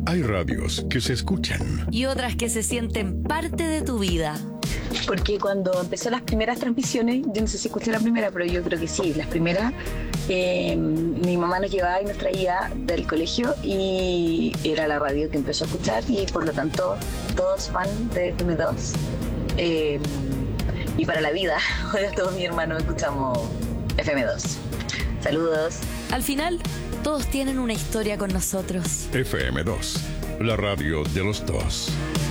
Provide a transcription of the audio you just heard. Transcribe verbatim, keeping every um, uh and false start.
Hay radios que se escuchan y otras que se sienten parte de tu vida. Porque cuando empezó las primeras transmisiones, yo no sé si escuché la primera, pero yo creo que sí, las primeras, eh, mi mamá nos llevaba y nos traía del colegio y era la radio que empezó a escuchar y por lo tanto todos fan de F M dos. Eh, y para la vida, ahora todos mis hermanos escuchamos F M dos. Saludos. Al final, todos tienen una historia con nosotros. F M dos, la radio de los dos.